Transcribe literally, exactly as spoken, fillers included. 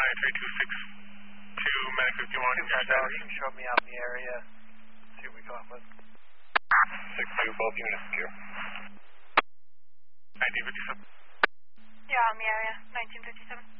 three two six two, medic fifty-one. Yeah, no, you can show me out in the area. See what we come up with. six two, both units secure. nineteen fifty-seven. Yeah, on the area, nineteen fifty-seven.